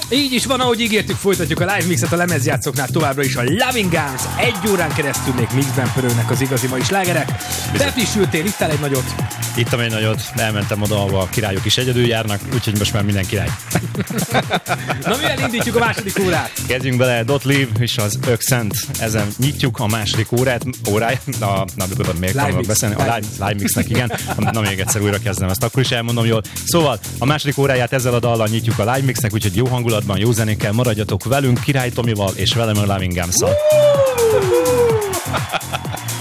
Így is van, ahogy ígértük, folytatjuk a live mixet a lemezjátszóknál továbbra is a Loving Guns. 1 órán keresztül még mixben pörögnek az igazi mai slágerek. Befrissültél, ittál egy nagyot? Ittam egy nagyot, elmentem oda, ahol a királyok is egyedül járnak, úgyhogy most már minden király. Na, mivel indítjuk a második órát? Kezdjünk bele, Dot Live és az Ökszent. Ezen nyitjuk a második óráját. Miért akarok beszélni? A live mixnek, igen. Na, még egyszer újra kezdem, ezt akkor is elmondom jól. Szóval a második óráját ezzel a dallal nyitjuk a live mixnek, úgyhogy jó hangulatban, jó zenékkel maradjatok velünk, Király Tomival és velem a Loving Guns-szal.